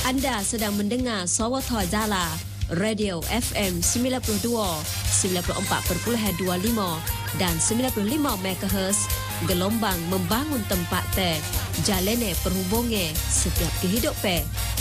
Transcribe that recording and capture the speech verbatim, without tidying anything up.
Anda sedang mendengar Sawatha Jala, Radio F M sembilan puluh dua, sembilan puluh empat perpuluhan dua lima dan sembilan puluh lima megahertz, gelombang membangun tempat teh, jalene perhubungan setiap kehidupan.